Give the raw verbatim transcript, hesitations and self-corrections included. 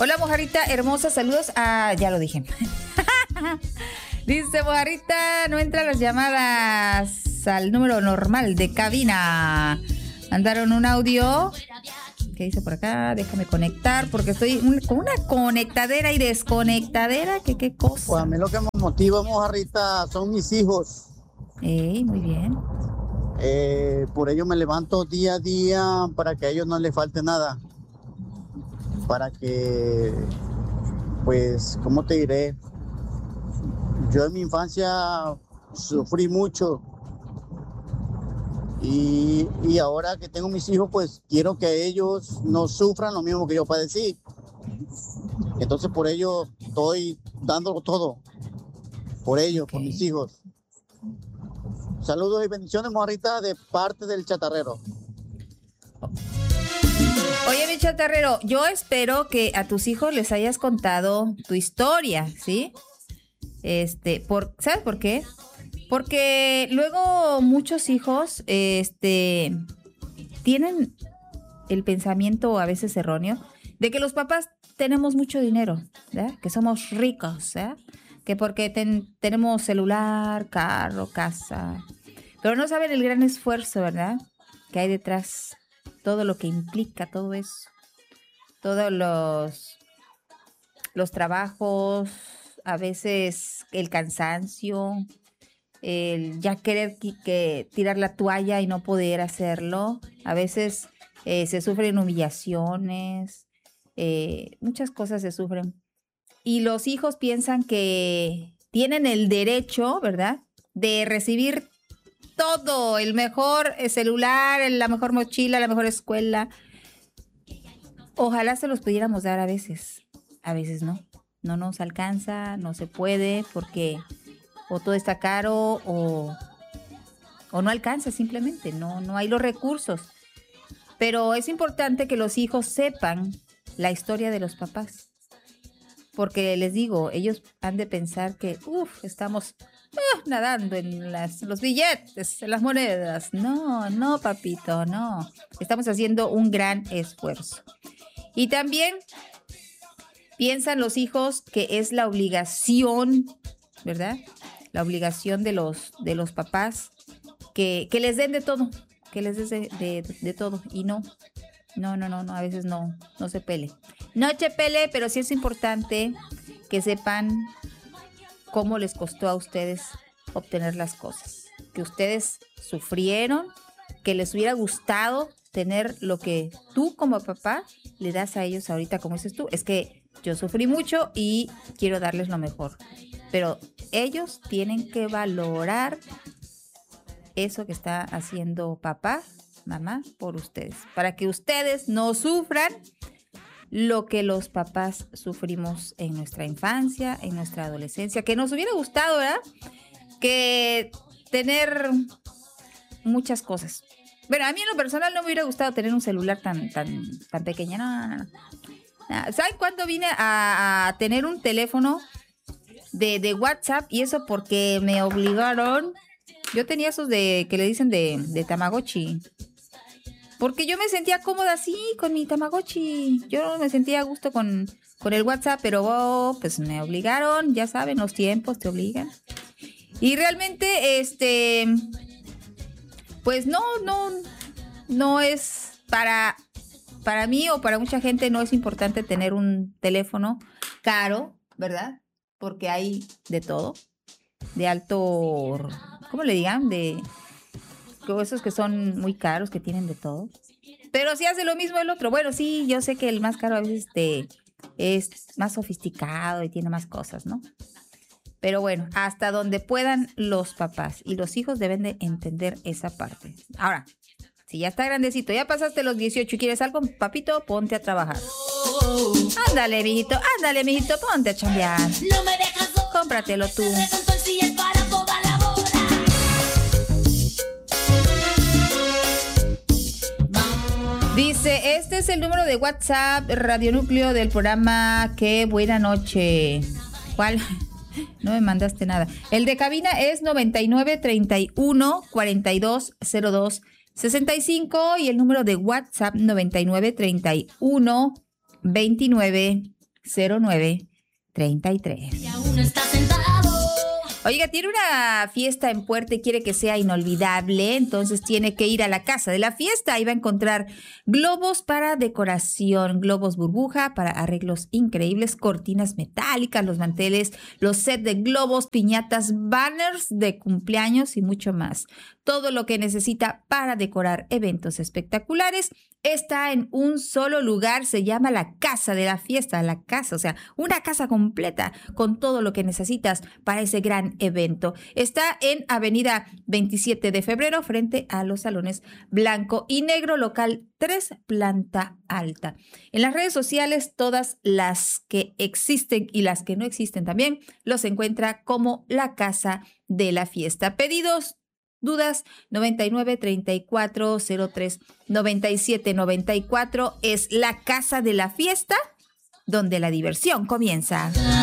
Hola, mojarita hermosa, saludos a... Ya lo dije. Dice mojarita, no entran las llamadas al número normal de cabina. Mandaron un audio. ¿Qué dice por acá? Déjame conectar porque estoy un, con una conectadera y desconectadera. ¿Qué, qué cosa? Pues a mí lo que me motiva, mojarrita, son mis hijos. Ey, muy bien. Eh, por ello me levanto día a día para que a ellos no les falte nada. Para que, pues, ¿cómo te diré? Yo en mi infancia sufrí mucho. Y, y ahora que tengo mis hijos, pues quiero que ellos no sufran lo mismo que yo padecí. Entonces por ello estoy dándolo todo. Por ellos, okay. Por mis hijos. Saludos y bendiciones, mojarita, de parte del chatarrero. Oye, mi chatarrero, yo espero que a tus hijos les hayas contado tu historia, ¿sí? Este, por, ¿sabes por qué? Porque luego muchos hijos este, tienen el pensamiento a veces erróneo de que los papás tenemos mucho dinero, ¿verdad? Que somos ricos, ¿verdad? Que porque ten, tenemos celular, carro, casa. Pero no saben el gran esfuerzo, ¿verdad? Que hay detrás, todo lo que implica todo eso. Todos los, los trabajos, a veces el cansancio, el ya querer que, que tirar la toalla y no poder hacerlo. A veces eh, se sufren humillaciones, eh, muchas cosas se sufren. Y los hijos piensan que tienen el derecho, ¿verdad?, de recibir todo, el mejor celular, la mejor mochila, la mejor escuela. Ojalá se los pudiéramos dar a veces, a veces no. No nos alcanza, no se puede porque... o todo está caro o, o no alcanza simplemente, no, no hay los recursos. Pero es importante que los hijos sepan la historia de los papás. Porque les digo, ellos han de pensar que, uff, estamos uh, nadando en las, los billetes, en las monedas. No, no, papito, no. Estamos haciendo un gran esfuerzo. Y también piensan los hijos que es la obligación, ¿verdad?, la obligación de los, de los papás que, que les den de todo, que les den de, de, de todo. Y no, no, no, no, no, a veces no, no se pele. No se pele, pero sí es importante que sepan cómo les costó a ustedes obtener las cosas. Que ustedes sufrieron, que les hubiera gustado tener lo que tú como papá le das a ellos ahorita, como dices tú. Es que yo sufrí mucho y quiero darles lo mejor. Pero ellos tienen que valorar eso que está haciendo papá, mamá, por ustedes. Para que ustedes no sufran lo que los papás sufrimos en nuestra infancia, en nuestra adolescencia. Que nos hubiera gustado, ¿verdad?, que tener muchas cosas. Bueno, a mí en lo personal no me hubiera gustado tener un celular tan, tan, tan pequeño. No, no, no. ¿Saben cuándo vine a, a tener un teléfono de, de WhatsApp? Y eso porque me obligaron. Yo tenía esos de que le dicen de, de Tamagotchi. Porque yo me sentía cómoda así con mi Tamagotchi. Yo me sentía a gusto con, con el WhatsApp, pero oh, pues me obligaron. Ya saben, los tiempos te obligan. Y realmente, este, pues no, no, no es para... Para mí o para mucha gente no es importante tener un teléfono caro, ¿verdad? Porque hay de todo, de alto, ¿cómo le digan? De esos que son muy caros, que tienen de todo. Pero sí hace lo mismo el otro. Bueno, sí, yo sé que el más caro a veces te, es más sofisticado y tiene más cosas, ¿no? Pero bueno, hasta donde puedan los papás y los hijos deben de entender esa parte. Ahora, si ya está grandecito, ya pasaste los dieciocho y quieres algo, papito, ponte a trabajar. Ándale, mijito, ándale, mijito, ponte a chambear. No me dejas, cómpratelo tú. Dice, este es el número de WhatsApp Radio Núcleo del programa Qué Buena Noche. ¿Cuál? No me mandaste nada. El de cabina es noventa y nueve, treinta y uno, cuarenta y dos, cero dos, sesenta y cinco y el número de WhatsApp noventa y nueve, treinta y uno, veintinueve, cero nueve treinta y tres. Y aún está sentado. Oiga, tiene una fiesta en Puerto y quiere que sea inolvidable, entonces tiene que ir a la casa de la fiesta. Ahí va a encontrar globos para decoración, globos burbuja para arreglos increíbles, cortinas metálicas, los manteles, los sets de globos, piñatas, banners de cumpleaños y mucho más. Todo lo que necesita para decorar eventos espectaculares está en un solo lugar. Se llama la Casa de la Fiesta, la casa, o sea, una casa completa con todo lo que necesitas para ese gran evento. Está en Avenida veintisiete de febrero, frente a los salones blanco y negro, local tres, planta alta. En las redes sociales, todas las que existen y las que no existen también, los encuentra como la Casa de la Fiesta. Pedidos, dudas, noventa y nueve, treinta y cuatro, cero tres, noventa y siete, noventa y cuatro es la Casa de la Fiesta, donde la diversión comienza.